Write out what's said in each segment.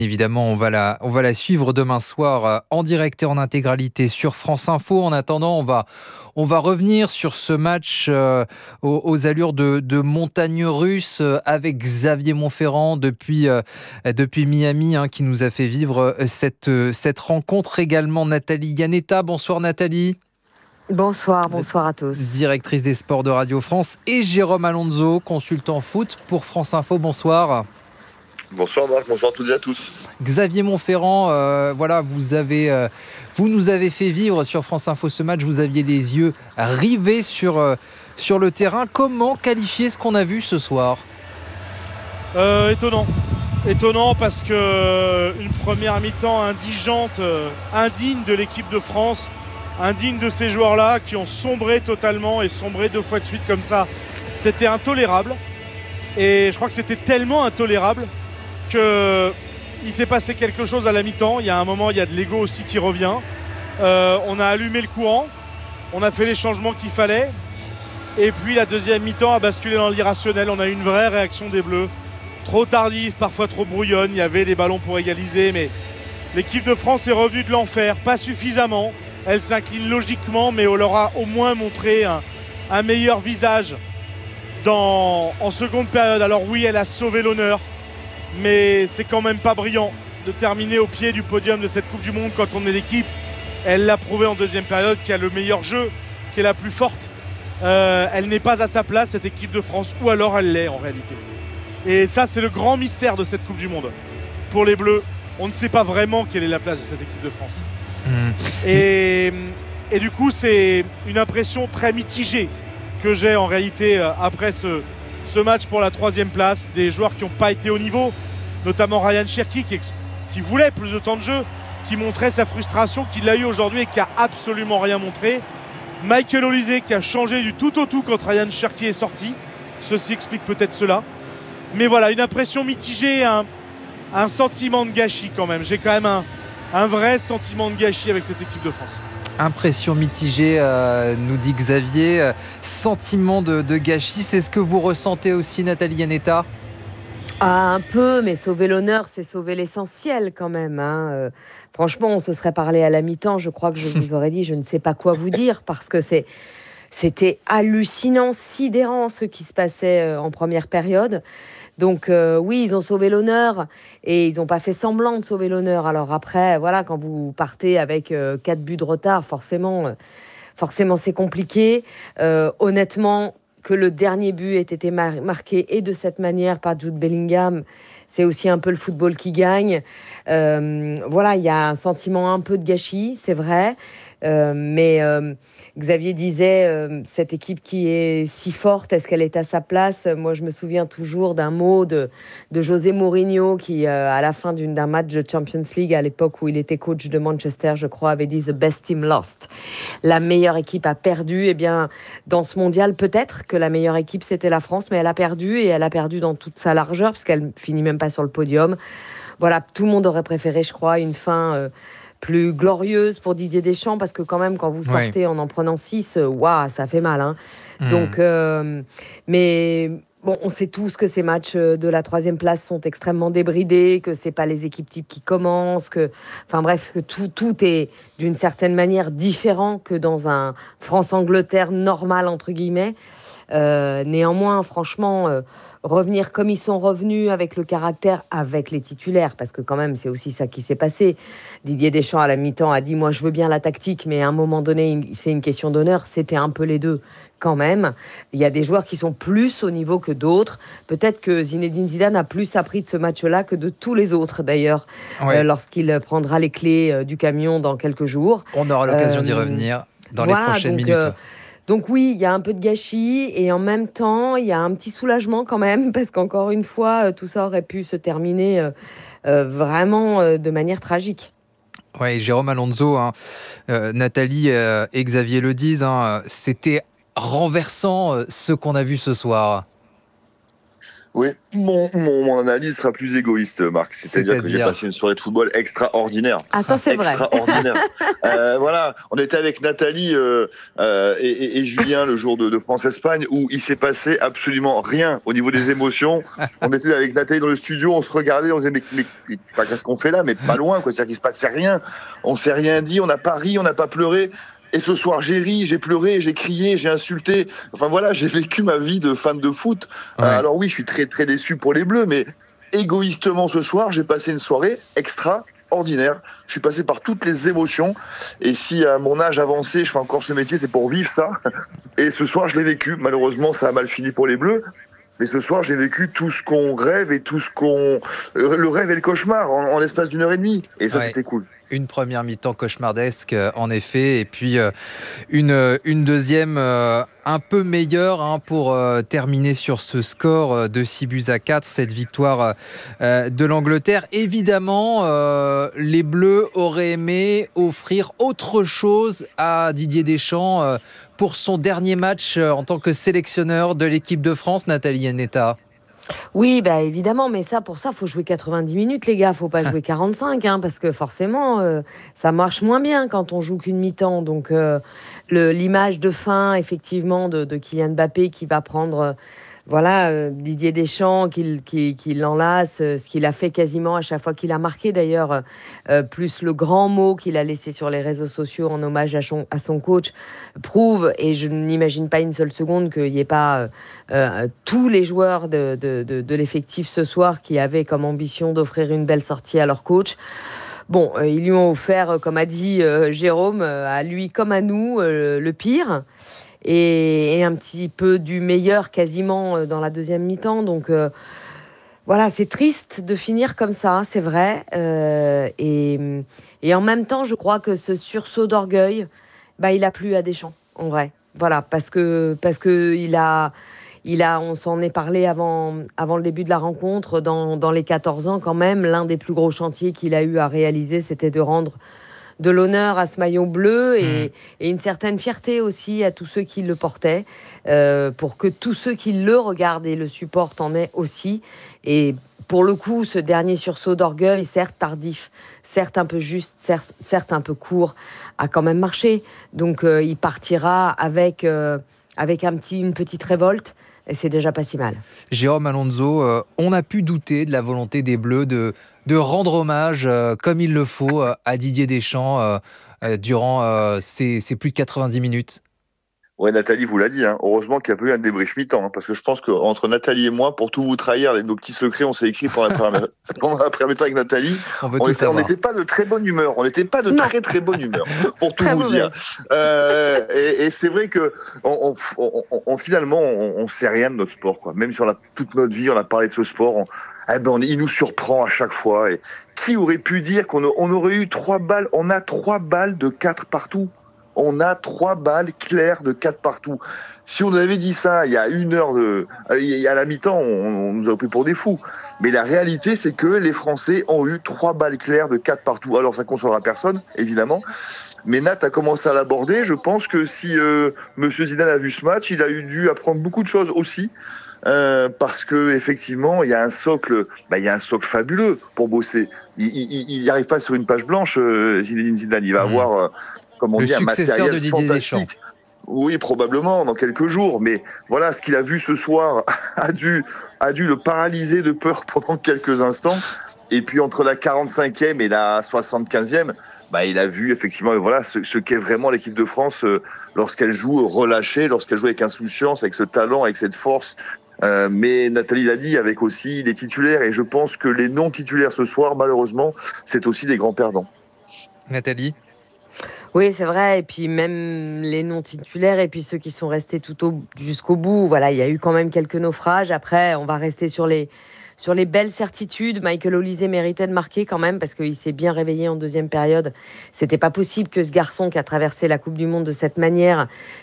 Évidemment, on va la suivre demain soir en direct et en intégralité sur France Info. En attendant, on va revenir sur ce match aux allures de montagne russe avec Xavier Monferrand depuis Miami, qui nous a fait vivre cette rencontre. Également Nathalie Yanetta. Bonsoir Nathalie. Bonsoir à tous. Directrice des sports de Radio France, et Jérôme Alonso, consultant foot pour France Info. Bonsoir. Bonsoir Marc, bonsoir à toutes et à tous. Xavier Monferrand, vous nous avez fait vivre sur France Info ce match. Vous aviez les yeux rivés sur le terrain. Comment qualifier ce qu'on a vu ce soir ? Étonnant parce que une première mi-temps indigente, indigne de l'équipe de France, indigne de ces joueurs-là qui ont sombré totalement et sombré 2 fois de suite comme ça. C'était intolérable. Et je crois que c'était tellement intolérable qu'il s'est passé quelque chose à la mi-temps. Il y a un moment, il y a de l'ego aussi qui revient. On a allumé le courant, on a fait les changements qu'il fallait. Et puis la deuxième mi-temps a basculé dans l'irrationnel. On a eu une vraie réaction des Bleus. Trop tardive, parfois trop brouillonne. Il y avait des ballons pour égaliser, mais l'équipe de France est revenue de l'enfer. Pas suffisamment. Elle s'incline logiquement, mais on leur a au moins montré un meilleur visage en seconde période. Alors oui, elle a sauvé l'honneur, mais c'est quand même pas brillant de terminer au pied du podium de cette Coupe du Monde quand on est l'équipe. Elle l'a prouvé en deuxième période, qui a le meilleur jeu, qui est la plus forte. Elle n'est pas à sa place, cette équipe de France, ou alors elle l'est en réalité. Et ça, c'est le grand mystère de cette Coupe du Monde. Pour les Bleus, on ne sait pas vraiment quelle est la place de cette équipe de France. Et du coup, c'est une impression très mitigée que j'ai en réalité après ce match pour la 3e place. Des joueurs qui n'ont pas été au niveau, notamment Ryan Cherki qui voulait plus de temps de jeu, qui montrait sa frustration, qui l'a eu aujourd'hui et qui a absolument rien montré. Michael Olise qui a changé du tout au tout quand Ryan Cherki est sorti. Ceci explique peut-être cela. Mais voilà, une impression mitigée, un sentiment de gâchis quand même. J'ai quand même un vrai sentiment de gâchis avec cette équipe de France. Impression mitigée, nous dit Xavier. Sentiment de gâchis, c'est ce que vous ressentez aussi, Nathalie Yanetta ? Un peu, mais sauver l'honneur, c'est sauver l'essentiel quand même. Franchement, on se serait parlé à la mi-temps. Je crois que je vous aurais dit, je ne sais pas quoi vous dire, parce que c'était hallucinant, sidérant ce qui se passait en première période. Donc oui, ils ont sauvé l'honneur et ils n'ont pas fait semblant de sauver l'honneur. Alors après, voilà, quand vous partez avec 4 buts de retard, forcément c'est compliqué. Honnêtement, que le dernier but ait été marqué et de cette manière par Jude Bellingham, c'est aussi un peu le football qui gagne. Voilà, il y a un sentiment un peu de gâchis, c'est vrai. Mais Xavier disait, cette équipe qui est si forte, est-ce qu'elle est à sa place ? Moi, je me souviens toujours d'un mot de José Mourinho qui, à la fin d'un match de Champions League, à l'époque où il était coach de Manchester, je crois, avait dit « The best team lost ». La meilleure équipe a perdu. Eh bien, dans ce mondial, peut-être que la meilleure équipe, c'était la France, mais elle a perdu, et elle a perdu dans toute sa largeur, puisqu'elle finit même pas sur le podium. Voilà, tout le monde aurait préféré, je crois, une fin plus glorieuse pour Didier Deschamps, parce que quand même, quand vous sortez en prenant 6, waouh, ça fait mal. Donc, mais bon, on sait tous que ces matchs de la 3e place sont extrêmement débridés, que c'est pas les équipes types qui commencent, enfin bref, que tout est d'une certaine manière différent que dans un France-Angleterre normal, entre guillemets. Néanmoins, franchement, revenir comme ils sont revenus, avec le caractère, avec les titulaires, parce que quand même, c'est aussi ça qui s'est passé. Didier Deschamps, à la mi-temps, a dit « Moi, je veux bien la tactique, mais à un moment donné, c'est une question d'honneur ». C'était un peu les deux, quand même. Il y a des joueurs qui sont plus au niveau que d'autres. Peut-être que Zinedine Zidane a plus appris de ce match-là que de tous les autres, d'ailleurs, lorsqu'il prendra les clés du camion dans quelques jours. On aura l'occasion d'y revenir dans les prochaines minutes. Donc oui, il y a un peu de gâchis, et en même temps, il y a un petit soulagement quand même, parce qu'encore une fois, tout ça aurait pu se terminer vraiment de manière tragique. Oui, Jérôme Alonso, Nathalie et Xavier le disent, c'était renversant ce qu'on a vu ce soir. Oui, mon analyse sera plus égoïste, Marc. C'est-à-dire que j'ai passé une soirée de football extraordinaire. Ah, ça, c'est vrai. Extraordinaire. Voilà, on était avec Nathalie et Julien le jour de France-Espagne où il s'est passé absolument rien au niveau des émotions. On était avec Nathalie dans le studio, on se regardait, on se disait mais pas qu'est-ce qu'on fait là, mais pas loin, quoi. C'est-à-dire qu'il se passait rien. On s'est rien dit, on n'a pas ri, on n'a pas pleuré. Et ce soir, j'ai ri, j'ai pleuré, j'ai crié, j'ai insulté. Enfin voilà, j'ai vécu ma vie de fan de foot. Ouais. Alors oui, je suis très très déçu pour les Bleus, mais égoïstement ce soir, j'ai passé une soirée extraordinaire. Je suis passé par toutes les émotions. Et si à mon âge avancé, je fais encore ce métier, c'est pour vivre ça. Et ce soir, je l'ai vécu. Malheureusement, ça a mal fini pour les Bleus. Mais ce soir, j'ai vécu tout ce qu'on rêve et tout ce qu'on... Le rêve et le cauchemar en l'espace d'une heure et demie. Et ça, c'était cool. Une première mi-temps cauchemardesque, en effet, et puis une deuxième un peu meilleure pour terminer sur ce score de 6-4, cette victoire de l'Angleterre. Évidemment, les Bleus auraient aimé offrir autre chose à Didier Deschamps pour son dernier match en tant que sélectionneur de l'équipe de France, Nathalie Henneta. Oui, bah évidemment, mais pour ça, faut jouer 90 minutes, les gars. Faut pas jouer 45, parce que forcément, ça marche moins bien quand on joue qu'une mi-temps. Donc, l'image de fin, effectivement, de Kylian Mbappé qui va prendre, Didier Deschamps, qui l'enlace, ce qu'il a fait quasiment à chaque fois qu'il a marqué, d'ailleurs, plus le grand mot qu'il a laissé sur les réseaux sociaux en hommage à son coach, prouve, et je n'imagine pas une seule seconde qu'il n'y ait pas tous les joueurs de l'effectif ce soir qui avaient comme ambition d'offrir une belle sortie à leur coach. Bon, ils lui ont offert, comme a dit Jérôme, à lui comme à nous, le pire. Et un petit peu du meilleur quasiment dans la deuxième mi-temps. Donc voilà, c'est triste de finir comme ça, c'est vrai. Et en même temps, je crois que ce sursaut d'orgueil, il a plu à Deschamps, en vrai. Voilà, parce que on s'en est parlé avant le début de la rencontre. Dans les 14 ans, quand même, l'un des plus gros chantiers qu'il a eu à réaliser, c'était de rendre de l'honneur à ce maillot bleu et une certaine fierté aussi à tous ceux qui le portaient, pour que tous ceux qui le regardent et le supportent en aient aussi. Et pour le coup, ce dernier sursaut d'orgueil, certes tardif, certes un peu juste, certes un peu court, a quand même marché. Donc il partira avec une petite révolte. Et c'est déjà pas si mal. Jérôme Alonso, on a pu douter de la volonté des Bleus de rendre hommage comme il le faut à Didier Deschamps durant ces plus de 90 minutes. Ouais, Nathalie vous l'a dit, heureusement qu'il y a pas eu un débrief mi-temps, parce que je pense qu'entre Nathalie et moi, pour tout vous trahir, nos petits secrets, on s'est écrit pendant la première mi-temps avec Nathalie. On n'était pas de très bonne humeur, très bonne humeur, pour tout vous dire. Et c'est vrai que finalement, on sait rien de notre sport, quoi. Même sur toute notre vie, on a parlé de ce sport. Il nous surprend à chaque fois. Et qui aurait pu dire qu'on aurait eu 3 balles? On a 3 balles de 4 partout. On a 3 balles claires de 4 partout. Si on avait dit ça il y a une heure à la mi-temps, on nous aurait pris pour des fous. Mais la réalité, c'est que les Français ont eu 3 balles claires de 4 partout. Alors ça ne consolera personne, évidemment. Mais Nat a commencé à l'aborder. Je pense que si Monsieur Zidane a vu ce match, il a dû apprendre beaucoup de choses aussi. Parce que effectivement, il y a un socle fabuleux pour bosser. Il n'y arrive pas sur une page blanche, Zinedine Zidane. Il va avoir un matériel de Didier Deschamps. Oui, probablement dans quelques jours. Mais voilà, ce qu'il a vu ce soir a dû le paralyser de peur pendant quelques instants. Et puis entre la 45e et la 75e, il a vu effectivement ce qu'est vraiment l'équipe de France lorsqu'elle joue relâchée, lorsqu'elle joue avec insouciance, avec ce talent, avec cette force. Mais Nathalie l'a dit, avec aussi des titulaires. Et je pense que les non-titulaires ce soir, malheureusement, c'est aussi des grands perdants. Nathalie ? Oui, c'est vrai. Et puis même les non-titulaires et puis ceux qui sont restés jusqu'au bout. Voilà, il y a eu quand même quelques naufrages. Après, on va rester sur les belles certitudes. Michael Olise méritait de marquer quand même parce qu'il s'est bien réveillé en deuxième période. C'était pas possible que ce garçon qui a traversé la Coupe du Monde de cette manière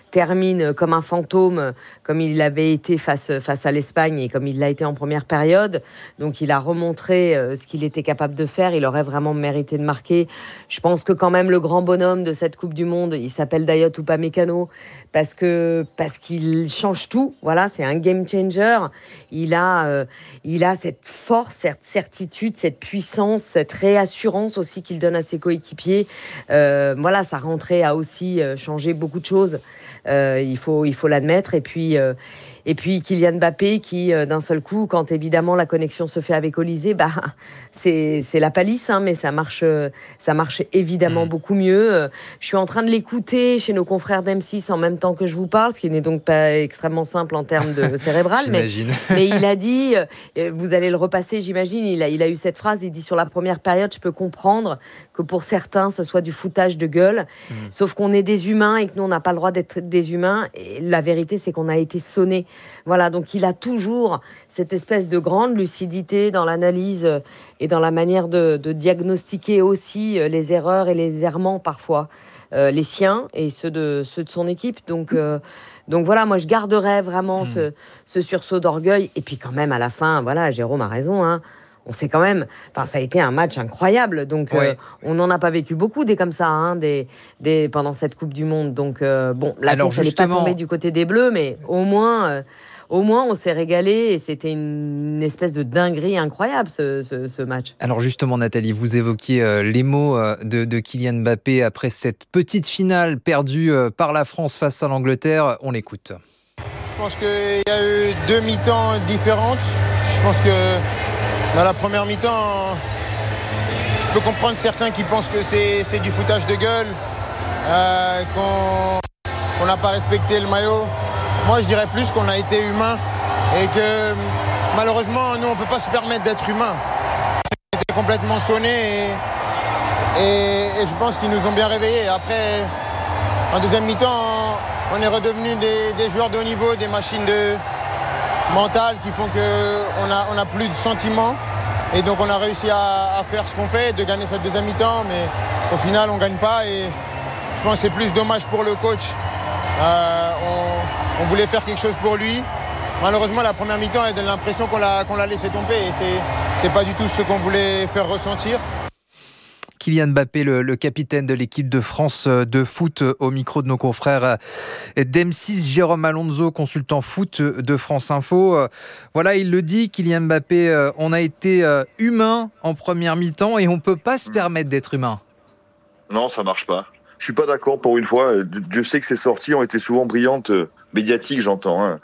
termine comme un fantôme, comme il l'avait été face à l'Espagne et comme il l'a été en première période. Donc il a remontré ce qu'il était capable de faire. Il aurait vraiment mérité de marquer. Je pense que quand même le grand bonhomme de cette Coupe du Monde, il s'appelle Dayot Upamecano parce qu'il change tout. Voilà, c'est un game changer. Il a cette force, cette certitude, cette puissance, cette réassurance aussi qu'il donne à ses coéquipiers. Voilà, sa rentrée a aussi changé beaucoup de choses. Il faut l'admettre. Et puis Kylian Mbappé qui, d'un seul coup, quand évidemment la connexion se fait avec Olysée, c'est la palisse, mais ça marche évidemment beaucoup mieux. Je suis en train de l'écouter chez nos confrères d'M6 en même temps que je vous parle, ce qui n'est donc pas extrêmement simple en termes de cérébral. mais il a dit, vous allez le repasser, j'imagine, il a eu cette phrase, il dit sur la première période, je peux comprendre que pour certains, ce soit du foutage de gueule, sauf qu'on est des humains et que nous, on n'a pas le droit d'être des humains. Et la vérité, c'est qu'on a été sonnés. Voilà, donc il a toujours cette espèce de grande lucidité dans l'analyse et dans la manière de diagnostiquer aussi les erreurs et les errements parfois, les siens et ceux de son équipe. Donc voilà, moi je garderais vraiment ce sursaut d'orgueil. Et puis quand même à la fin, voilà, Jérôme a raison, on sait quand même, ça a été un match incroyable, donc on n'en a pas vécu beaucoup des comme ça, pendant cette Coupe du Monde. Donc la pièce n'est pas tombée du côté des Bleus, mais au moins on s'est régalé et c'était une espèce de dinguerie incroyable ce match. Alors justement Nathalie, vous évoquiez les mots de Kylian Mbappé après cette petite finale perdue par la France face à l'Angleterre. On l'écoute. Je pense qu'il y a eu 2 mi-temps différentes. Je pense que dans la première mi-temps, je peux comprendre certains qui pensent que c'est du foutage de gueule, qu'on n'a pas respecté le maillot. Moi, je dirais plus qu'on a été humain et que malheureusement, nous, on ne peut pas se permettre d'être humain. On était complètement sonnés et je pense qu'ils nous ont bien réveillés. Après, en deuxième mi-temps, on est redevenus des joueurs de haut niveau, des machines mentales qui font qu'on n'a plus de sentiments. Et donc on a réussi à faire ce qu'on fait, de gagner cette deuxième mi-temps, mais au final on ne gagne pas et je pense que c'est plus dommage pour le coach. On voulait faire quelque chose pour lui. Malheureusement la première mi-temps elle donne l'impression qu'on l'a laissé tomber et c'est pas du tout ce qu'on voulait faire ressentir. Kylian Mbappé, le capitaine de l'équipe de France de foot, au micro de nos confrères d'M6, Jérôme Alonso, consultant foot de France Info. Voilà, il le dit, Kylian Mbappé, on a été humain en première mi-temps et on ne peut pas se permettre d'être humain. Non, ça ne marche pas. Je ne suis pas d'accord pour une fois. Dieu sait que ces sorties ont été souvent brillantes, médiatiques j'entends,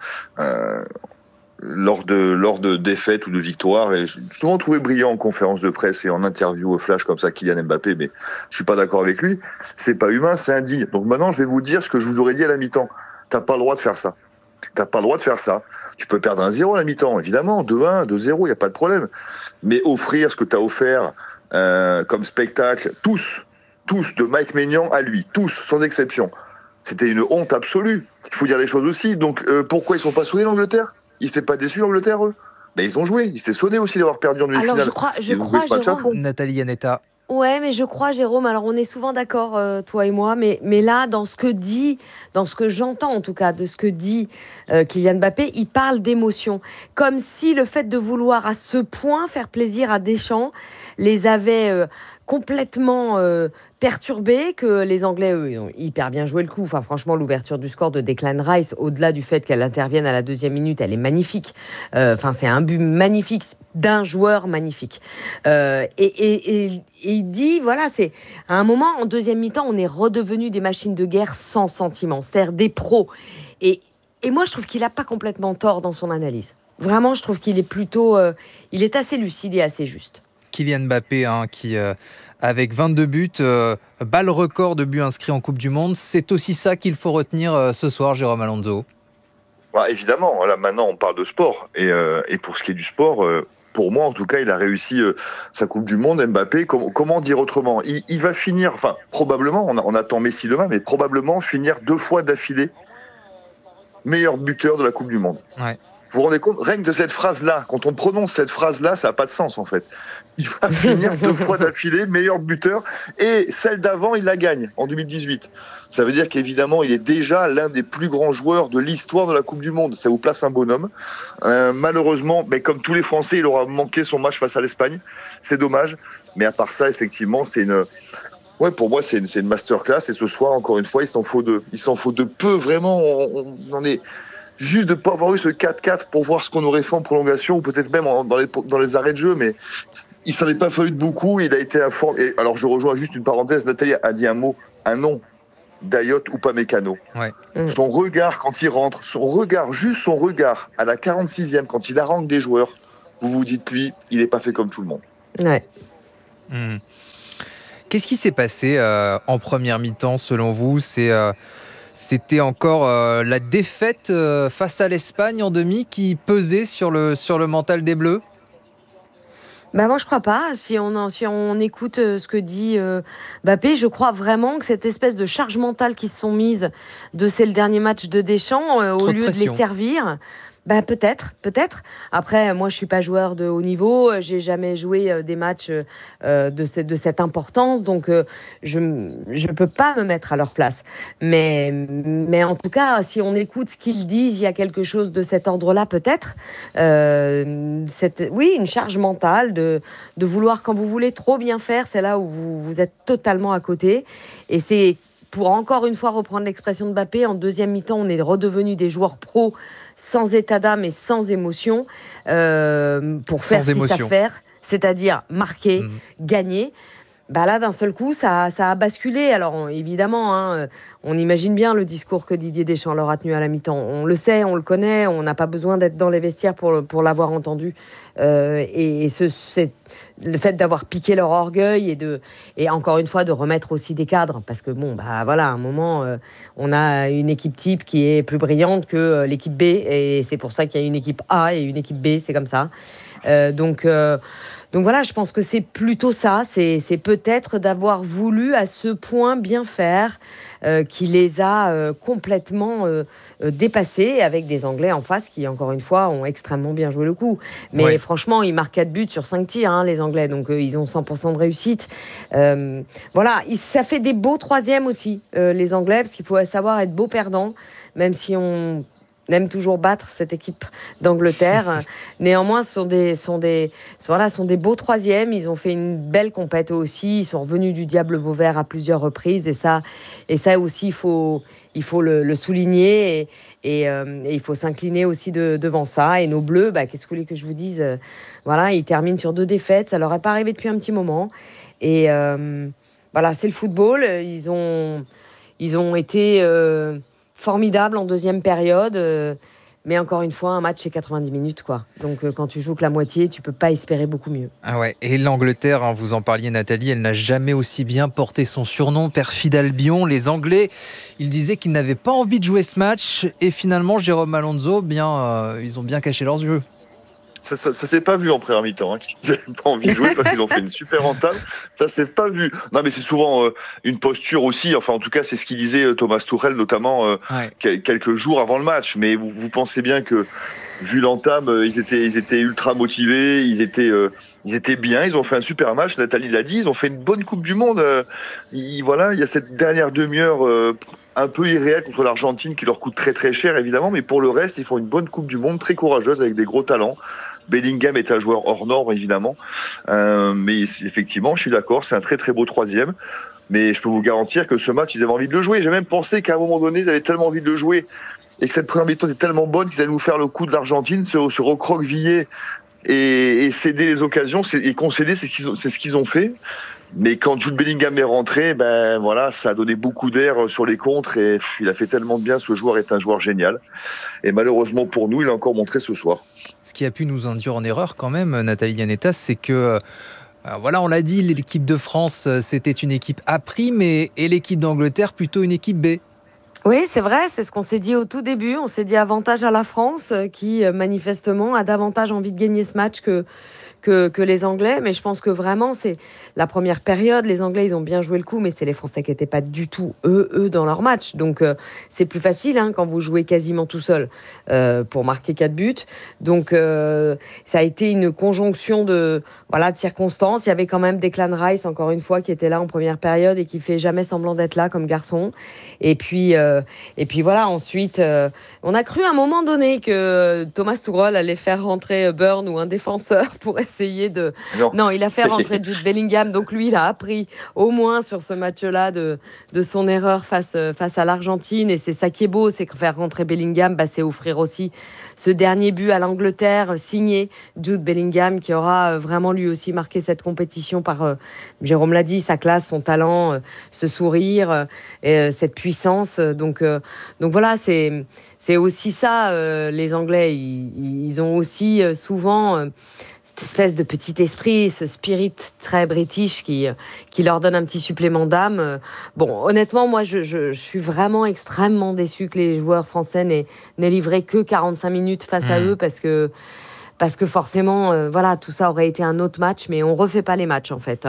lors de défaites ou de victoires, et j'ai souvent trouvé brillant en conférence de presse et en interview au flash comme ça Kylian Mbappé, mais je suis pas d'accord avec lui. C'est pas humain, c'est indigne. Donc maintenant je vais vous dire ce que je vous aurais dit à la mi-temps. T'as pas le droit de faire ça. T'as pas le droit de faire ça. Tu peux perdre 1-0 à la mi-temps, évidemment, 2-1, 2-0, y a pas de problème. Mais offrir ce que t'as offert comme spectacle, tous, de Mike Maignan à lui, tous, sans exception. C'était une honte absolue. Il faut dire les choses aussi. Donc pourquoi ils sont pas sonnés l'Angleterre ? Ils n'étaient pas déçus, l'Angleterre, eux ? Ils ont joué. Ils s'étaient sonnés aussi d'avoir perdu en demi-finale. Alors, je crois Jérôme... Nathalie Yanetta. Ouais, mais je crois, Jérôme, alors on est souvent d'accord, toi et moi, mais là, dans ce que j'entends en tout cas, de ce que dit Kylian Mbappé, il parle d'émotion. Comme si le fait de vouloir à ce point faire plaisir à Deschamps les avait complètement perturbés, que les Anglais, eux, ils ont hyper bien joué le coup. Enfin, franchement, l'ouverture du score de Declan Rice, au-delà du fait qu'elle intervienne à la 2e minute, elle est magnifique. C'est un but magnifique d'un joueur magnifique. Et il dit, voilà, c'est à un moment, en deuxième mi-temps, on est redevenus des machines de guerre sans sentiment, c'est-à-dire des pros. Et moi, je trouve qu'il n'a pas complètement tort dans son analyse. Vraiment, je trouve qu'il est plutôt... il est assez lucide et assez juste. Kylian Mbappé, qui, avec 22 buts, bat le record de buts inscrits en Coupe du Monde. C'est aussi ça qu'il faut retenir ce soir, Jérôme Alonso. Évidemment, là maintenant on parle de sport. Et pour ce qui est du sport, pour moi en tout cas, il a réussi sa Coupe du Monde, Mbappé. Comment dire autrement ? Il va finir, probablement, on attend Messi demain, mais probablement finir 2 fois d'affilée meilleur buteur de la Coupe du Monde. Ouais. Vous vous rendez compte ? Rien que de cette phrase-là, quand on prononce cette phrase-là, ça n'a pas de sens en fait. Il va finir 2 fois d'affilée meilleur buteur, et celle d'avant, il la gagne en 2018. Ça veut dire qu'évidemment, il est déjà l'un des plus grands joueurs de l'histoire de la Coupe du Monde. Ça vous place un bonhomme. Malheureusement, comme tous les Français, il aura manqué son match face à l'Espagne. C'est dommage. Mais à part ça, effectivement, pour moi, c'est une masterclass. Et ce soir, encore une fois, il s'en faut de peu. Vraiment, on en est juste de ne pas avoir eu ce 4-4 pour voir ce qu'on aurait fait en prolongation, ou peut-être même dans les arrêts de jeu. Mais il s'en est pas fallu de beaucoup. Il a été informé. Et alors, je rejoins juste une parenthèse. Nathalie a dit un nom. Dayot ou Upamecano. Ouais. Son regard quand il rentre, juste son regard à la 46e quand il harangue des joueurs, vous vous dites, lui, il n'est pas fait comme tout le monde. Ouais. Qu'est-ce qui s'est passé en première mi-temps selon vous ? C'était encore la défaite face à l'Espagne en demi qui pesait sur le mental des Bleus ? Moi, je crois pas. Si on écoute ce que dit Mbappé, je crois vraiment que cette espèce de charge mentale qui se sont mises c'est le dernier match de Deschamps, au lieu de les servir. Peut-être. Après, moi, je suis pas joueur de haut niveau. J'ai jamais joué des matchs de cette importance, donc je peux pas me mettre à leur place. Mais en tout cas, si on écoute ce qu'ils disent, il y a quelque chose de cet ordre-là, peut-être. Une charge mentale de vouloir, quand vous voulez trop bien faire, c'est là où vous êtes totalement à côté. Et c'est, pour encore une fois reprendre l'expression de Mbappé, en deuxième mi-temps, on est redevenus des joueurs pros sans état d'âme et sans émotion, pour faire ce qu'ils savent faire, c'est-à-dire marquer, gagner. Là, d'un seul coup, ça a basculé. Alors, évidemment, on imagine bien le discours que Didier Deschamps leur a tenu à la mi-temps. On le sait, on le connaît, on n'a pas besoin d'être dans les vestiaires pour l'avoir entendu. C'est le fait d'avoir piqué leur orgueil et encore une fois de remettre aussi des cadres, parce que à un moment, on a une équipe type qui est plus brillante que l'équipe B, et c'est pour ça qu'il y a une équipe A et une équipe B, c'est comme ça. Donc voilà, je pense que c'est plutôt ça. C'est peut-être d'avoir voulu à ce point bien faire qui les a complètement dépassés, avec des Anglais en face qui, encore une fois, ont extrêmement bien joué le coup. Mais franchement, ils marquent 4 buts sur 5 tirs, les Anglais. Donc ils ont 100% de réussite. Ça fait des beaux troisièmes aussi, les Anglais, parce qu'il faut savoir être beau perdant, même si on aime toujours battre cette équipe d'Angleterre. Néanmoins, ce sont des beaux troisièmes. Ils ont fait une belle compète aussi. Ils sont revenus du diable Vauvert à plusieurs reprises. Et ça aussi, il faut le souligner. Et il faut s'incliner aussi devant ça. Et nos Bleus, qu'est-ce que vous voulez que je vous dise ? Ils terminent sur 2 défaites. Ça leur est pas arrivé depuis un petit moment. Et c'est le football. Ils ont été formidable en deuxième période, mais encore une fois, un match c'est 90 minutes, quoi. Donc quand tu joues que la moitié, tu peux pas espérer beaucoup mieux. Ah ouais. Et l'Angleterre, vous en parliez Nathalie, elle n'a jamais aussi bien porté son surnom, Perfide Albion. Les Anglais, ils disaient qu'ils n'avaient pas envie de jouer ce match, et finalement Jérôme Alonso, ils ont bien caché leurs yeux. Ça s'est pas vu en première mi-temps, qu'ils n'avaient pas envie de jouer parce qu'ils ont fait une super entame. Ça s'est pas vu. Non, mais c'est souvent une posture aussi. Enfin, en tout cas, c'est ce qu'il disait Thomas Tuchel, notamment quelques jours avant le match. Mais vous pensez bien que, vu l'entame, ils étaient ultra motivés. Ils étaient bien. Ils ont fait un super match. Nathalie l'a dit. Ils ont fait une bonne Coupe du Monde. Il y a cette dernière demi-heure un peu irréelle contre l'Argentine qui leur coûte très très cher, évidemment. Mais pour le reste, ils font une bonne Coupe du Monde, très courageuse, avec des gros talents. Bellingham est un joueur hors norme, évidemment. Mais effectivement, je suis d'accord, c'est un très très beau troisième. Mais je peux vous garantir que ce match, ils avaient envie de le jouer. J'ai même pensé qu'à un moment donné, ils avaient tellement envie de le jouer et que cette première mi-temps était tellement bonne qu'ils allaient nous faire le coup de l'Argentine, se recroqueviller et céder les occasions. Et concéder, c'est ce qu'ils ont fait. Mais quand Jude Bellingham est rentré, ça a donné beaucoup d'air sur les contres et il a fait tellement de bien. Ce joueur est un joueur génial. Et malheureusement pour nous, il a encore montré ce soir. Ce qui a pu nous induire en erreur quand même, Nathalie Yanetas, c'est que, on l'a dit, l'équipe de France, c'était une équipe A', et l'équipe d'Angleterre, plutôt une équipe B. Oui, c'est vrai, c'est ce qu'on s'est dit au tout début. On s'est dit avantage à la France, qui manifestement a davantage envie de gagner ce match que que les Anglais, mais je pense que vraiment, c'est la première période. Les Anglais, ils ont bien joué le coup, mais c'est les Français qui n'étaient pas du tout, eux, dans leur match. Donc, c'est plus facile quand vous jouez quasiment tout seul pour marquer 4 buts. Donc, ça a été une conjonction de circonstances. Il y avait quand même Declan Rice, encore une fois, qui était là en première période et qui fait jamais semblant d'être là comme garçon. Et puis voilà, ensuite, on a cru à un moment donné que Thomas Tuchel allait faire rentrer Burn ou un défenseur pour essayer de... Non, il a fait rentrer Jude Bellingham. Donc lui, il a appris au moins sur ce match-là de son erreur face à l'Argentine. Et c'est ça qui est beau, c'est que faire rentrer Bellingham, c'est offrir aussi ce dernier but à l'Angleterre, signé Jude Bellingham, qui aura vraiment lui aussi marqué cette compétition par, Jérôme l'a dit, sa classe, son talent, ce sourire, cette puissance. Donc voilà, c'est aussi ça, les Anglais. Ils ont aussi souvent cette espèce de petit esprit, ce spirit très british qui leur donne un petit supplément d'âme. Bon, honnêtement, moi, je suis vraiment extrêmement déçue que les joueurs français n'aient livré que 45 minutes face à eux parce que forcément, tout ça aurait été un autre match, mais on refait pas les matchs en fait.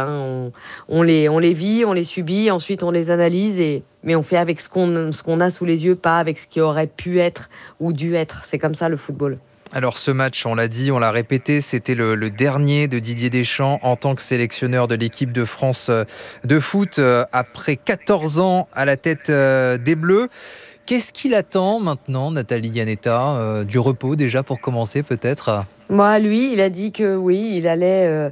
On les vit, on les subit, ensuite on les analyse, mais on fait avec ce qu'on a sous les yeux, pas avec ce qui aurait pu être ou dû être. C'est comme ça le football. Alors ce match, on l'a dit, on l'a répété, c'était le dernier de Didier Deschamps en tant que sélectionneur de l'équipe de France de foot après 14 ans à la tête des Bleus. Qu'est-ce qu'il attend maintenant, Nathalie Iannetta? Du repos déjà pour commencer peut-être? Moi, lui, il a dit que oui, il allait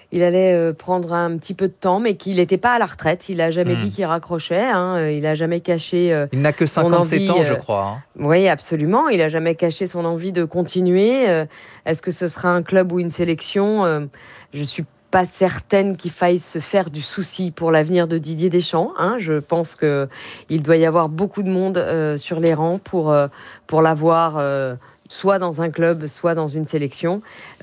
prendre un petit peu de temps, mais qu'il n'était pas à la retraite. Il n'a jamais dit qu'il raccrochait. Il n'a jamais caché il n'a que 57 ans, je crois. Oui, absolument. Il n'a jamais caché son envie de continuer. Est-ce que ce sera un club ou une sélection? Je ne suis pas certaine qu'il faille se faire du souci pour l'avenir de Didier Deschamps. Je pense qu'il doit y avoir beaucoup de monde sur les rangs pour l'avoir... soit dans un club, soit dans une sélection.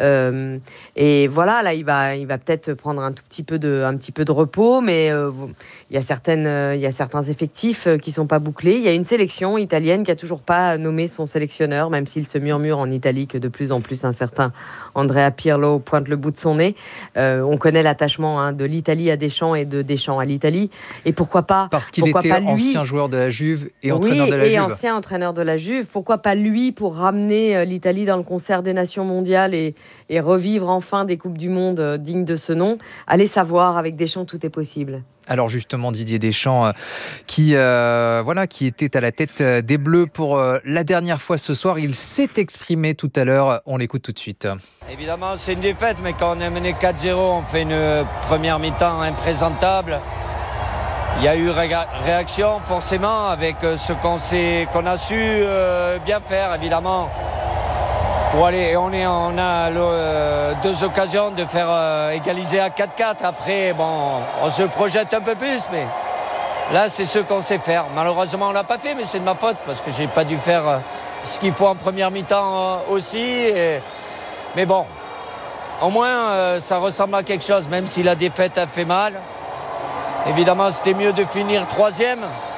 Et voilà, là, il va peut-être prendre un petit peu de repos, mais il y a certains effectifs qui sont pas bouclés. Il y a une sélection italienne qui a toujours pas nommé son sélectionneur, même s'il se murmure en Italie que de plus en plus un certain Andrea Pirlo pointe le bout de son nez. On connaît l'attachement de l'Italie à Deschamps et de Deschamps à l'Italie. Et pourquoi pas? Parce qu'il était ancien joueur de la Juve et entraîneur de la Juve. Oui, et ancien entraîneur de la Juve. Pourquoi pas lui pour ramener l'Italie dans le concert des nations mondiales et revivre enfin des Coupes du Monde dignes de ce nom? Allez savoir, avec Deschamps, tout est possible. Alors justement, Didier Deschamps, qui était à la tête des Bleus pour la dernière fois ce soir, il s'est exprimé tout à l'heure. On l'écoute tout de suite. Évidemment, c'est une défaite, mais quand on est mené 4-0, on fait une première mi-temps imprésentable. Il y a eu réaction forcément avec ce qu'on a su bien faire, évidemment. Pour aller, on a deux occasions de faire égaliser à 4-4. Après, on se projette un peu plus, mais là, c'est ce qu'on sait faire. Malheureusement, on l'a pas fait, mais c'est de ma faute parce que j'ai pas dû faire ce qu'il faut en première mi-temps aussi. Mais bon, au moins, ça ressemble à quelque chose, même si la défaite a fait mal. Évidemment, c'était mieux de finir 3e.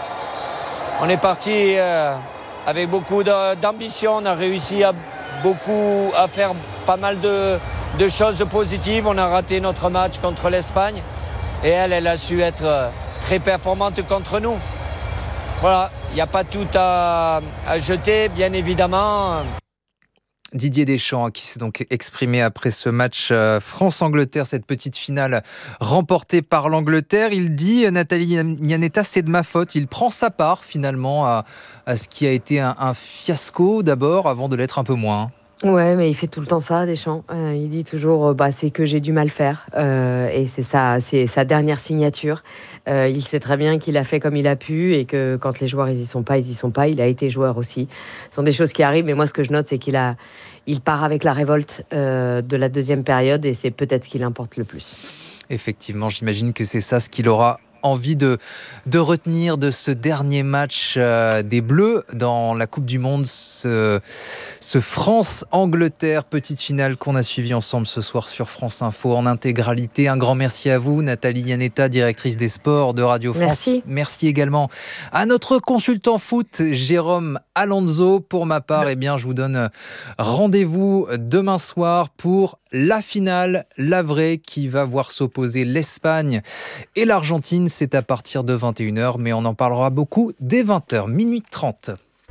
On est parti avec beaucoup d'ambition. On a réussi à faire pas mal de choses positives. On a raté notre match contre l'Espagne. Et elle a su être très performante contre nous. Voilà, il n'y a pas tout à jeter, bien évidemment. Didier Deschamps qui s'est donc exprimé après ce match France-Angleterre, cette petite finale remportée par l'Angleterre. Il dit, Nathalie Iannetta, c'est de ma faute. Il prend sa part finalement à ce qui a été un fiasco d'abord avant de l'être un peu moins. Ouais, mais il fait tout le temps ça, Deschamps. Il dit toujours, c'est que j'ai du mal faire. Et c'est sa dernière signature. Il sait très bien qu'il a fait comme il a pu et que quand les joueurs ils y sont pas. Il a été joueur aussi. Ce sont des choses qui arrivent. Mais moi, ce que je note, c'est il part avec la révolte de la deuxième période et c'est peut-être ce qui l'importe le plus. Effectivement, j'imagine que c'est ça ce qu'il aura envie de retenir de ce dernier match des Bleus dans la Coupe du Monde, ce France-Angleterre, petite finale qu'on a suivie ensemble ce soir sur France Info en intégralité. Un grand merci à vous, Nathalie Iannetta, directrice des sports de Radio France. Merci également à notre consultant foot, Jérôme Alonso. Pour ma part, je vous donne rendez-vous demain soir pour la finale, la vraie, qui va voir s'opposer l'Espagne et l'Argentine. C'est à partir de 21h, mais on en parlera beaucoup dès 20h, minuit 30.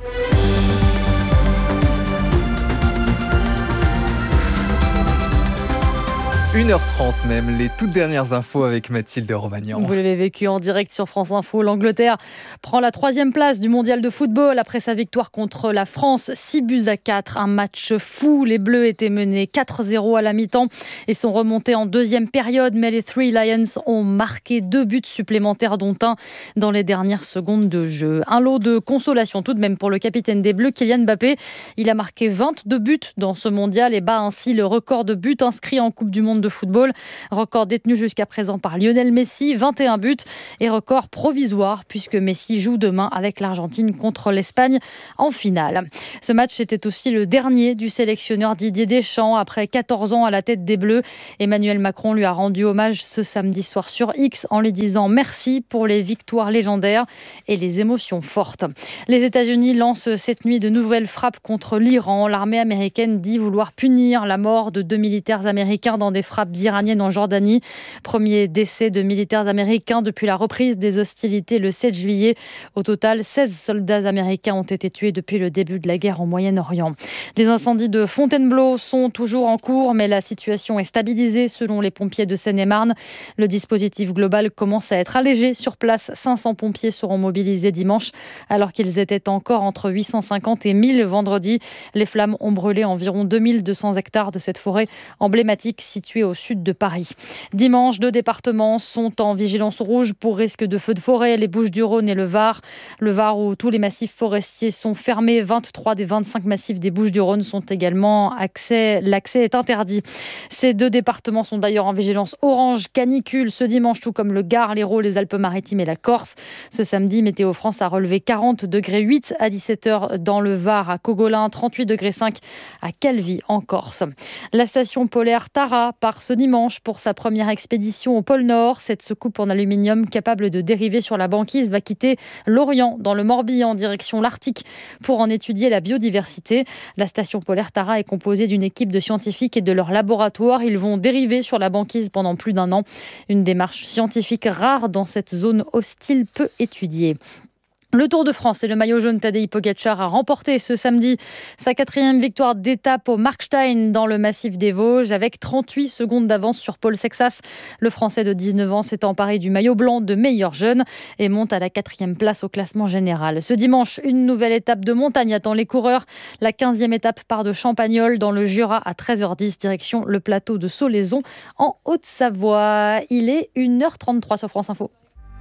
1h30 même, les toutes dernières infos avec Mathilde Romagnan. Vous l'avez vécu en direct sur France Info. L'Angleterre prend la 3e place du mondial de football après sa victoire contre la France, 6-4. Un match fou. Les Bleus étaient menés 4-0 à la mi-temps et sont remontés en 2e période. Mais les Three Lions ont marqué 2 buts supplémentaires, dont un dans les dernières secondes de jeu. Un lot de consolation tout de même pour le capitaine des Bleus, Kylian Mbappé. Il a marqué 22 buts dans ce mondial et bat ainsi le record de buts inscrits en Coupe du Monde de football, record détenu jusqu'à présent par Lionel Messi, 21 buts, et record provisoire puisque Messi joue demain avec l'Argentine contre l'Espagne en finale. Ce match était aussi le dernier du sélectionneur Didier Deschamps après 14 ans à la tête des Bleus. Emmanuel Macron lui a rendu hommage ce samedi soir sur X en lui disant merci pour les victoires légendaires et les émotions fortes. Les États-Unis lancent cette nuit de nouvelles frappes contre l'Iran. L'armée américaine dit vouloir punir la mort de 2 militaires américains dans des frappes iraniennes en Jordanie. Premier décès de militaires américains depuis la reprise des hostilités le 7 juillet. Au total, 16 soldats américains ont été tués depuis le début de la guerre au Moyen-Orient. Les incendies de Fontainebleau sont toujours en cours, mais la situation est stabilisée selon les pompiers de Seine-et-Marne. Le dispositif global commence à être allégé sur place. 500 pompiers seront mobilisés dimanche, alors qu'ils étaient encore entre 850 et 1000 vendredi. Les flammes ont brûlé environ 2200 hectares de cette forêt emblématique située au sud de Paris. Dimanche, 2 départements sont en vigilance rouge pour risque de feux de forêt, les Bouches-du-Rhône et le Var. Le Var où tous les massifs forestiers sont fermés. 23 des 25 massifs des Bouches-du-Rhône sont également l'accès est interdit. Ces 2 départements sont d'ailleurs en vigilance orange canicule ce dimanche, tout comme le Gard, l'Hérault, les Alpes-Maritimes et la Corse. Ce samedi, Météo France a relevé 40,8 degrés à 17h dans le Var à Cogolin, 38,5 degrés à Calvi en Corse. La station polaire Tara part ce dimanche pour sa première expédition au pôle Nord. Cette soucoupe en aluminium capable de dériver sur la banquise va quitter l'Orient dans le Morbihan en direction l'Arctique pour en étudier la biodiversité. La station polaire Tara est composée d'une équipe de scientifiques et de leur laboratoire. Ils vont dériver sur la banquise pendant plus d'1 an. Une démarche scientifique rare dans cette zone hostile peu étudiée. Le Tour de France et le maillot jaune Tadej Pogačar a remporté ce samedi sa 4e victoire d'étape au Markstein dans le massif des Vosges avec 38 secondes d'avance sur Paul Sexas. Le Français de 19 ans s'est emparé du maillot blanc de meilleur jeune et monte à la 4e place au classement général. Ce dimanche, une nouvelle étape de montagne attend les coureurs. La 15e étape part de Champagnole dans le Jura à 13h10 direction le plateau de Solaizon en Haute-Savoie. Il est 1h33 sur France Info.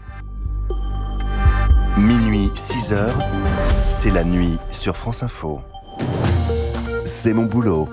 Minuit, 6h, c'est la nuit sur France Info. C'est mon boulot.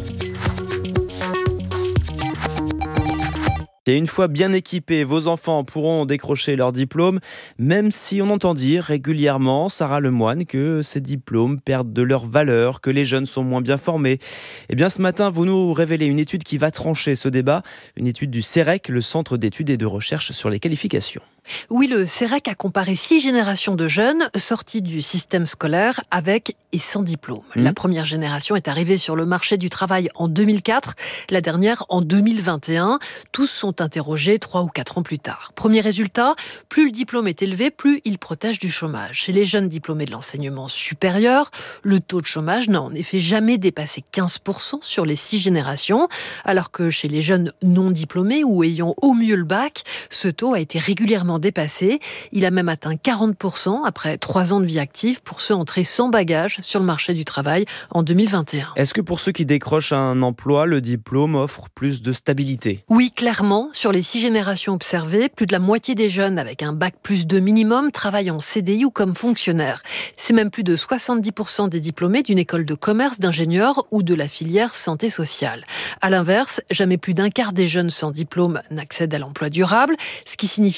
Et une fois bien équipés, vos enfants pourront décrocher leur diplôme, même si on entend dire régulièrement, Sarah Lemoine, que ces diplômes perdent de leur valeur, que les jeunes sont moins bien formés. Eh bien, ce matin, vous nous révélez une étude qui va trancher ce débat, une étude du CEREQ, le Centre d'études et de recherche sur les qualifications. Oui, le CEREQ a comparé 6 générations de jeunes sortis du système scolaire avec et sans diplôme. La première génération est arrivée sur le marché du travail en 2004, la dernière en 2021. Tous sont interrogés 3 ou 4 ans plus tard. Premier résultat, plus le diplôme est élevé, plus il protège du chômage. Chez les jeunes diplômés de l'enseignement supérieur, le taux de chômage n'a en effet jamais dépassé 15% sur les 6 générations, alors que chez les jeunes non diplômés ou ayant au mieux le bac, ce taux a été régulièrement dépassé. Il a même atteint 40% après 3 ans de vie active pour ceux entrés sans bagage sur le marché du travail en 2021. Est-ce que pour ceux qui décrochent un emploi, le diplôme offre plus de stabilité ? Oui, clairement. Sur les 6 générations observées, plus de la moitié des jeunes avec un bac plus 2 minimum travaillent en CDI ou comme fonctionnaire. C'est même plus de 70% des diplômés d'une école de commerce, d'ingénieur ou de la filière santé sociale. À l'inverse, jamais plus d'1 quart des jeunes sans diplôme n'accèdent à l'emploi durable, ce qui signifie que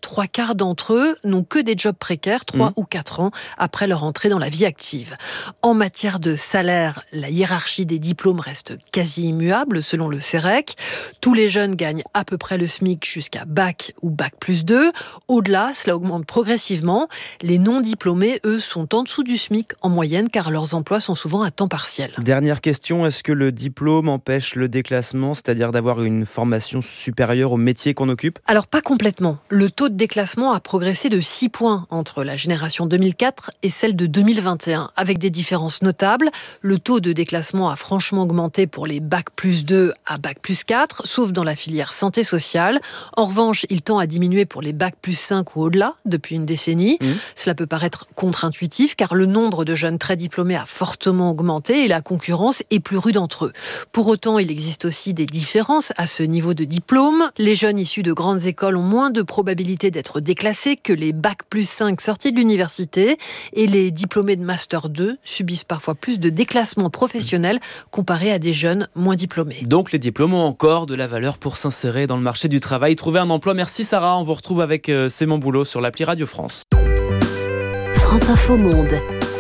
3/4 d'entre eux n'ont que des jobs précaires 3 ou 4 ans après leur entrée dans la vie active. En matière de salaire, la hiérarchie des diplômes reste quasi immuable selon le CEREC. Tous les jeunes gagnent à peu près le SMIC jusqu'à bac ou bac plus 2. Au-delà, cela augmente progressivement. Les non-diplômés, eux, sont en dessous du SMIC en moyenne car leurs emplois sont souvent à temps partiel. Dernière question, est-ce que le diplôme empêche le déclassement, c'est-à-dire d'avoir une formation supérieure au métier qu'on occupe ? Alors pas complètement. Le taux de déclassement a progressé de 6 points entre la génération 2004 et celle de 2021, avec des différences notables. Le taux de déclassement a franchement augmenté pour les bac plus 2 à bac plus 4, sauf dans la filière santé sociale. En revanche, il tend à diminuer pour les bac plus 5 ou au-delà depuis une décennie. Cela peut paraître contre-intuitif car le nombre de jeunes très diplômés a fortement augmenté et la concurrence est plus rude entre eux. Pour autant, il existe aussi des différences à ce niveau de diplôme. Les jeunes issus de grandes écoles ont moins de probabilité d'être déclassés que les bac plus 5 sortis de l'université et les diplômés de master 2 subissent parfois plus de déclassement professionnel comparé à des jeunes moins diplômés. Donc les diplômes ont encore de la valeur pour s'insérer dans le marché du travail, trouver un emploi. Merci Sarah, on vous retrouve avec C'est mon boulot sur l'appli Radio France. France Info Monde.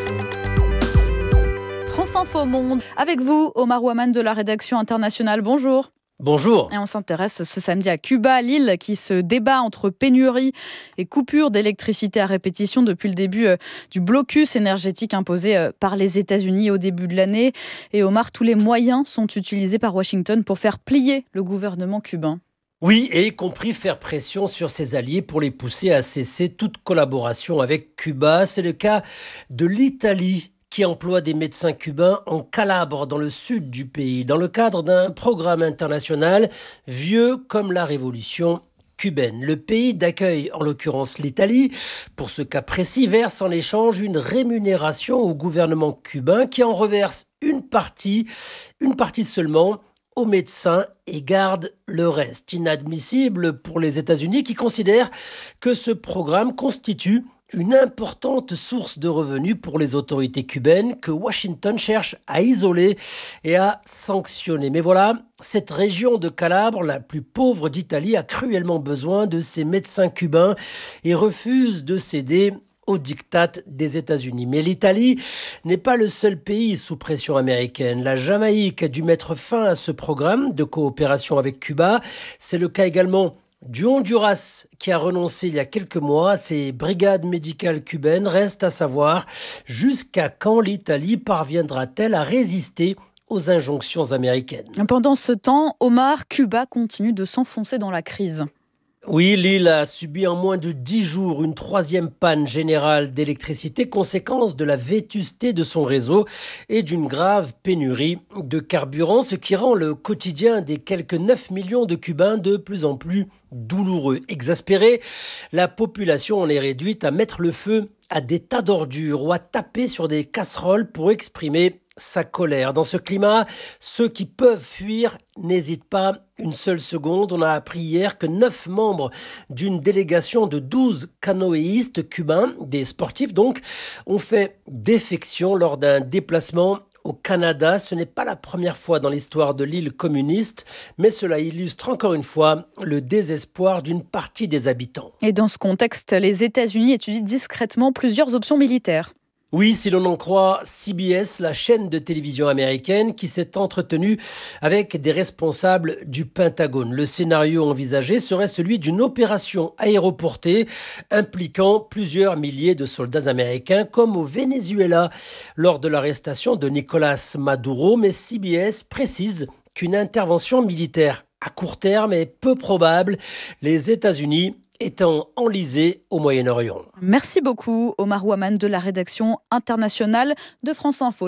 France Info Monde, avec vous, Omar Ouaman de la rédaction internationale. Bonjour. Bonjour. Et on s'intéresse ce samedi à Cuba, l'île qui se débat entre pénurie et coupure d'électricité à répétition depuis le début du blocus énergétique imposé par les États-Unis au début de l'année. Et Omar, tous les moyens sont utilisés par Washington pour faire plier le gouvernement cubain. Oui, et y compris faire pression sur ses alliés pour les pousser à cesser toute collaboration avec Cuba. C'est le cas de l'Italie, qui emploie des médecins cubains en Calabre, dans le sud du pays, dans le cadre d'un programme international vieux comme la révolution cubaine. Le pays d'accueil, en l'occurrence l'Italie, pour ce cas précis, verse en échange une rémunération au gouvernement cubain qui en reverse une partie seulement aux médecins et garde le reste. Inadmissible pour les États-Unis qui considèrent que ce programme constitue une importante source de revenus pour les autorités cubaines que Washington cherche à isoler et à sanctionner. Mais voilà, cette région de Calabre, la plus pauvre d'Italie, a cruellement besoin de ces médecins cubains et refuse de céder au diktat des États-Unis. Mais l'Italie n'est pas le seul pays sous pression américaine. La Jamaïque a dû mettre fin à ce programme de coopération avec Cuba. C'est le cas également du Honduras, qui a renoncé il y a quelques mois à ses brigades médicales cubaines. Reste à savoir jusqu'à quand l'Italie parviendra-t-elle à résister aux injonctions américaines. Pendant ce temps, Omar, Cuba continue de s'enfoncer dans la crise. Oui, l'île a subi en moins de 10 jours une 3e panne générale d'électricité, conséquence de la vétusté de son réseau et d'une grave pénurie de carburant, ce qui rend le quotidien des quelques 9 millions de Cubains de plus en plus douloureux. Exaspérée, la population en est réduite à mettre le feu à des tas d'ordures ou à taper sur des casseroles pour exprimer sa colère. Dans ce climat, ceux qui peuvent fuir n'hésitent pas une seule seconde. On a appris hier que 9 membres d'une délégation de 12 canoëistes cubains, des sportifs donc, ont fait défection lors d'un déplacement au Canada. Ce n'est pas la première fois dans l'histoire de l'île communiste, mais cela illustre encore une fois le désespoir d'une partie des habitants. Et dans ce contexte, les États-Unis étudient discrètement plusieurs options militaires. Oui, si l'on en croit CBS, la chaîne de télévision américaine qui s'est entretenue avec des responsables du Pentagone. Le scénario envisagé serait celui d'une opération aéroportée impliquant plusieurs milliers de soldats américains, comme au Venezuela lors de l'arrestation de Nicolás Maduro. Mais CBS précise qu'une intervention militaire à court terme est peu probable, les États-Unis étant enlisés au Moyen-Orient. Merci beaucoup, Omar Ouaman de la rédaction internationale de France Info.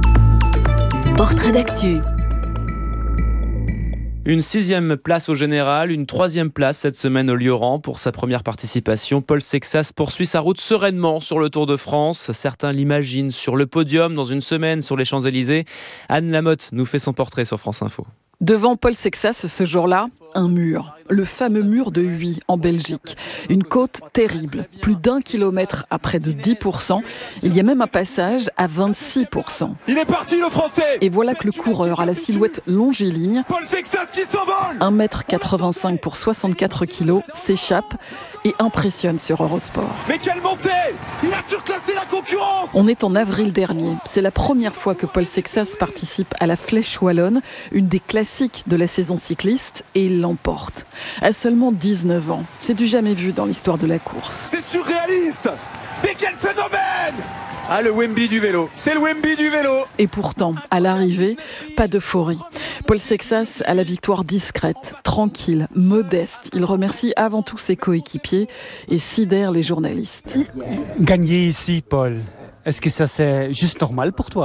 Portrait d'actu. Une 6e place au général, une 3e place cette semaine au Lioran. Pour sa première participation, Paul Sexas poursuit sa route sereinement sur le Tour de France. Certains l'imaginent sur le podium dans une semaine sur les Champs-Élysées. Anne Lamotte nous fait son portrait sur France Info. Devant Paul Sexas ce jour-là, un mur. Le fameux mur de Huy en Belgique. Une côte terrible, plus d'1 kilomètre à près de 10%. Il y a même un passage à 26%. Il est parti le Français. Et voilà que le coureur à la silhouette longiligne, Paul Sexas qui s'envole. 1,85 m pour 64 kg, s'échappe et impressionne sur Eurosport. Mais quelle montée! Il a surclassé la concurrence. On est en avril dernier. C'est la première fois que Paul Sexas participe à la Flèche Wallonne, une des classiques de la saison cycliste, et il l'emporte. À seulement 19 ans. C'est du jamais vu dans l'histoire de la course. C'est surréaliste! Mais quel phénomène! Ah, le Wemby du vélo. C'est le Wemby du vélo. Et pourtant, à l'arrivée, pas d'euphorie. Paul Sexas a la victoire discrète, tranquille, modeste. Il remercie avant tout ses coéquipiers et sidère les journalistes. Gagner ici, Paul, est-ce que ça c'est juste normal pour toi ?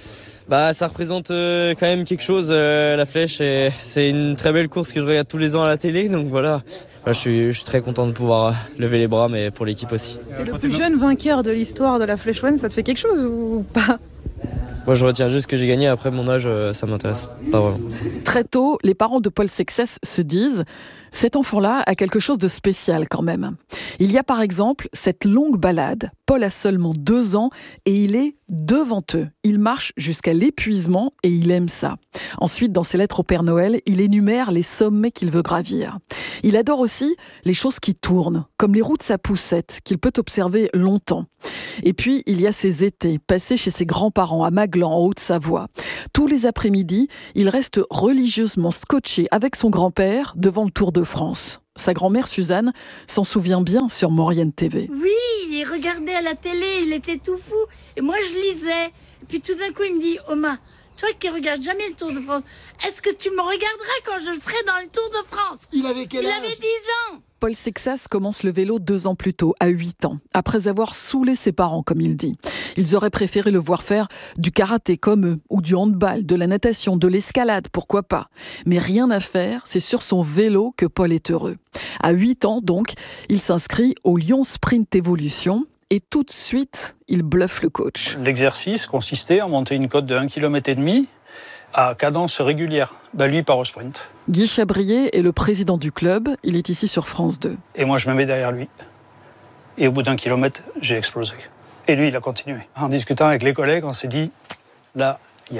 Ça représente quand même quelque chose, la Flèche, et c'est une très belle course que je regarde tous les ans à la télé, donc voilà. Je suis très content de pouvoir lever les bras, mais pour l'équipe aussi. T'es le plus jeune vainqueur de l'histoire de la Flèche Wallonne, ça te fait quelque chose ou pas ? Moi, je retiens juste que j'ai gagné. Après, mon âge, ça m'intéresse pas vraiment. Très tôt, les parents de Paul Sexas se disent « Cet enfant-là a quelque chose de spécial quand même ». Il y a par exemple cette longue balade. Paul a seulement 2 ans et il est devant eux. Il marche jusqu'à l'épuisement et il aime ça. Ensuite, dans ses lettres au Père Noël, il énumère les sommets qu'il veut gravir. Il adore aussi les choses qui tournent, comme les roues de sa poussette, qu'il peut observer longtemps. Et puis, il y a ses étés, passés chez ses grands-parents à Maglan, en Haute-Savoie. Tous les après-midi, il reste religieusement scotché avec son grand-père devant le Tour de France. Sa grand-mère Suzanne s'en souvient bien sur Maurienne TV. Oui, il regardait à la télé, il était tout fou. Et moi, je lisais. Et puis tout d'un coup, il me dit « Oma, toi qui regardes jamais le Tour de France, est-ce que tu me regarderais quand je serai dans le Tour de France ?» Il avait quel âge ? Il avait 10 ans. Paul Sexas commence le vélo 2 ans plus tôt, à 8 ans, après avoir saoulé ses parents, comme il dit. Ils auraient préféré le voir faire du karaté comme eux, ou du handball, de la natation, de l'escalade, pourquoi pas. Mais rien à faire, c'est sur son vélo que Paul est heureux. À 8 ans, donc, il s'inscrit au Lyon Sprint Evolution. Et tout de suite, il bluffe le coach. L'exercice consistait à monter une côte de 1,5 km à cadence régulière. Lui, part au sprint. Guy Chabrier est le président du club. Il est ici sur France 2. Et moi, je me mets derrière lui. Et au bout d'1 kilomètre, j'ai explosé. Et lui, il a continué. En discutant avec les collègues, on s'est dit, là, il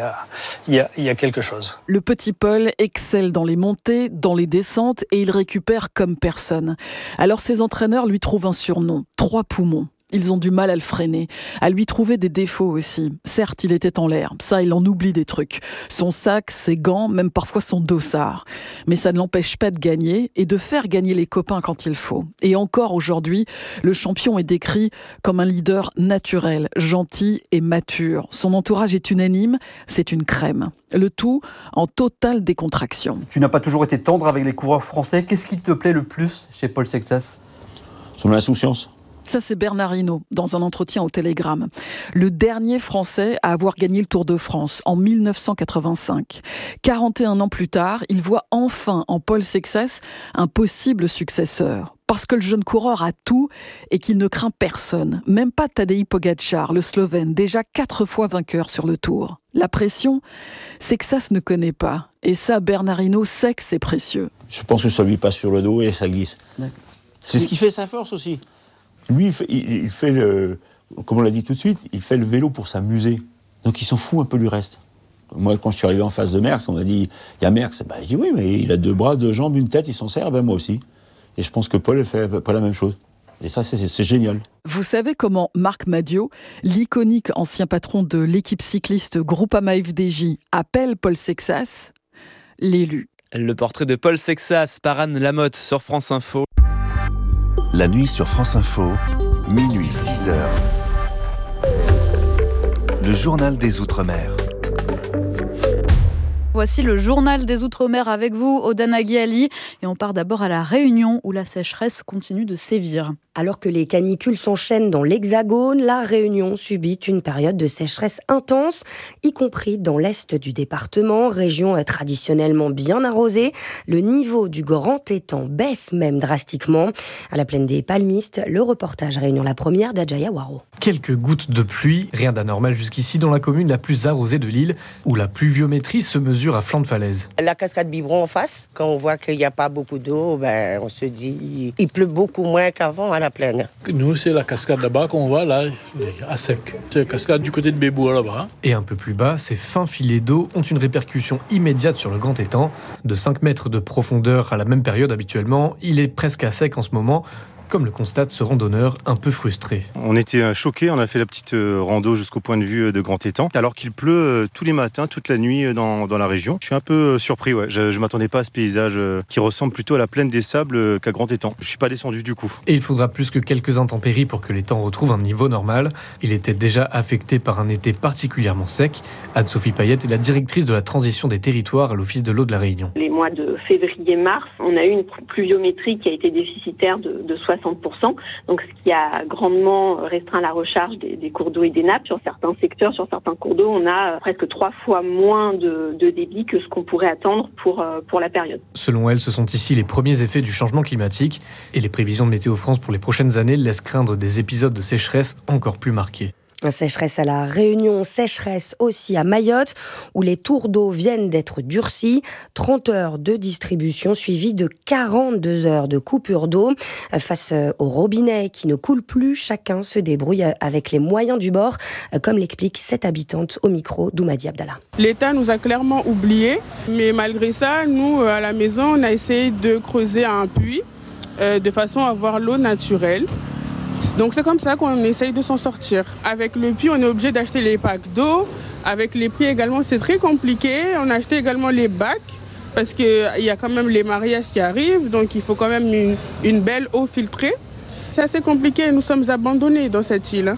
y a quelque chose. Le petit Paul excelle dans les montées, dans les descentes, et il récupère comme personne. Alors ses entraîneurs lui trouvent un surnom, 3 poumons. Ils ont du mal à le freiner, à lui trouver des défauts aussi. Certes, il était en l'air, ça, il en oublie des trucs. Son sac, ses gants, même parfois son dossard. Mais ça ne l'empêche pas de gagner et de faire gagner les copains quand il faut. Et encore aujourd'hui, le champion est décrit comme un leader naturel, gentil et mature. Son entourage est unanime, c'est une crème. Le tout en totale décontraction. Tu n'as pas toujours été tendre avec les coureurs français. Qu'est-ce qui te plaît le plus chez Paul Sexas ? Son insouciance. Ça, c'est Bernard Hinault, dans un entretien au Télégramme. Le dernier Français à avoir gagné le Tour de France, en 1985. 41 ans plus tard, il voit enfin en Paul Sexas un possible successeur. Parce que le jeune coureur a tout et qu'il ne craint personne. Même pas Tadej Pogačar, le Slovène, déjà 4 fois vainqueur sur le Tour. La pression, Sexas ne connaît pas. Et ça, Bernard Hinault sait que c'est précieux. Je pense que ça lui passe sur le dos et ça glisse. C'est ce qui fait sa force aussi. Lui, il fait comme on l'a dit tout de suite, il fait le vélo pour s'amuser. Donc il s'en fout un peu du reste. Moi, quand je suis arrivé en face de Merckx, on m'a dit, il y a Merckx. Je dis oui, mais il a 2 bras, 2 jambes, une tête, il s'en sert, moi aussi. Et je pense que Paul fait à peu près la même chose. Et ça, c'est génial. Vous savez comment Marc Madiot, l'iconique ancien patron de l'équipe cycliste Groupama FDJ, appelle Paul Sexas l'élu. Le portrait de Paul Sexas par Anne Lamotte sur France Info. La nuit sur France Info, minuit 6h. Le journal des Outre-mer. Voici le journal des Outre-mer avec vous, Odan Aguiali. Et on part d'abord à La Réunion, où la sécheresse continue de sévir. Alors que les canicules s'enchaînent dans l'Hexagone, La Réunion subit une période de sécheresse intense, y compris dans l'est du département, région traditionnellement bien arrosée. Le niveau du Grand Étang baisse même drastiquement. À la plaine des Palmistes, le reportage Réunion la Première d'Adjaya Waro. Quelques gouttes de pluie, rien d'anormal jusqu'ici dans la commune la plus arrosée de l'île, où la pluviométrie se mesure température à flanc de falaise. La cascade Biberon en face, quand on voit qu'il n'y a pas beaucoup d'eau, on se dit il pleut beaucoup moins qu'avant à la plaine. Nous, c'est la cascade là-bas qu'on voit là, à sec. C'est la cascade du côté de Bébois là-bas. Et un peu plus bas, ces fins filets d'eau ont une répercussion immédiate sur le grand étang. De 5 mètres de profondeur à la même période habituellement, il est presque à sec en ce moment, comme le constate ce randonneur un peu frustré. On était choqués, on a fait la petite rando jusqu'au point de vue de Grand Étang, alors qu'il pleut tous les matins, toute la nuit dans la région. Je suis un peu surpris, ouais. Je ne m'attendais pas à ce paysage qui ressemble plutôt à la plaine des Sables qu'à Grand Étang. Je ne suis pas descendu du coup. Et il faudra plus que quelques intempéries pour que l'étang retrouve un niveau normal. Il était déjà affecté par un été particulièrement sec. Anne-Sophie Payette est la directrice de la transition des territoires à l'Office de l'eau de la Réunion. Les mois de février-mars, on a eu une pluviométrie qui a été déficitaire de 60%, donc ce qui a grandement restreint la recharge des cours d'eau et des nappes. Sur certains secteurs, sur certains cours d'eau, on a presque 3 fois moins de débit que ce qu'on pourrait attendre pour la période. Selon elle, ce sont ici les premiers effets du changement climatique et les prévisions de Météo France pour les prochaines années laissent craindre des épisodes de sécheresse encore plus marqués. Sécheresse à la Réunion, sécheresse aussi à Mayotte, où les tours d'eau viennent d'être durcis. 30 heures de distribution suivies de 42 heures de coupure d'eau. Face au robinet qui ne coule plus, chacun se débrouille avec les moyens du bord, comme l'explique cette habitante au micro d'Oumadi Abdallah. L'État nous a clairement oubliés, mais malgré ça, nous, à la maison, on a essayé de creuser un puits de façon à avoir l'eau naturelle. Donc c'est comme ça qu'on essaye de s'en sortir. Avec le puits, on est obligé d'acheter les packs d'eau. Avec les prix également, c'est très compliqué. On a acheté également les bacs parce qu'il y a quand même les mariages qui arrivent. Donc il faut quand même une belle eau filtrée. C'est assez compliqué. Nous sommes abandonnés dans cette île.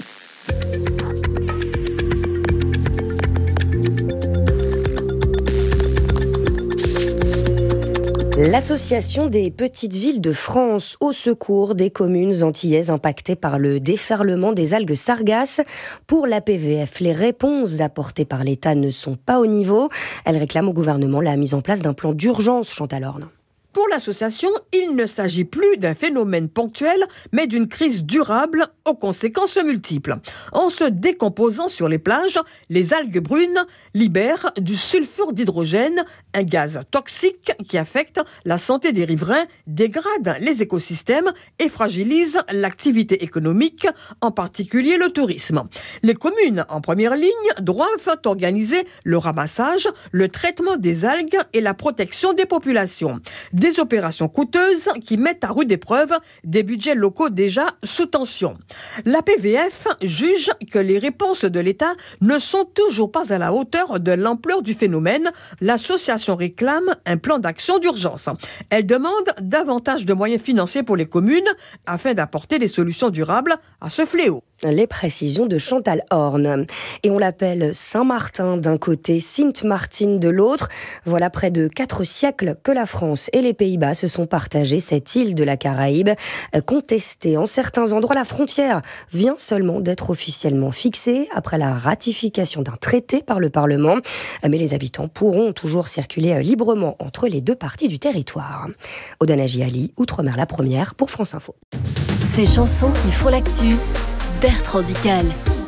L'Association des petites villes de France au secours des communes antillaises impactées par le déferlement des algues sargasses. Pour la PVF, les réponses apportées par l'État ne sont pas au niveau. Elle réclame au gouvernement la mise en place d'un plan d'urgence, Chantal Orne. Pour l'association, il ne s'agit plus d'un phénomène ponctuel, mais d'une crise durable aux conséquences multiples. En se décomposant sur les plages, les algues brunes libèrent du sulfure d'hydrogène, un gaz toxique qui affecte la santé des riverains, dégrade les écosystèmes et fragilise l'activité économique, en particulier le tourisme. Les communes en première ligne doivent organiser le ramassage, le traitement des algues et la protection des populations. Des opérations coûteuses qui mettent à rude épreuve des budgets locaux déjà sous tension. La PVF juge que les réponses de l'État ne sont toujours pas à la hauteur de l'ampleur du phénomène. L'association réclame un plan d'action d'urgence. Elle demande davantage de moyens financiers pour les communes afin d'apporter des solutions durables à ce fléau. Les précisions de Chantal Orne. Et on l'appelle Saint-Martin d'un côté, Sint-Maarten de l'autre. Voilà près de 4 siècles que la France et les Pays-Bas se sont partagés cette île de la Caraïbe. Contestée en certains endroits, la frontière vient seulement d'être officiellement fixée après la ratification d'un traité par le Parlement. Mais les habitants pourront toujours circuler librement entre les deux parties du territoire. Odanaji Ali, Outre-mer la première pour France Info. Ces chansons qui font l'actu. Bertrand Dical.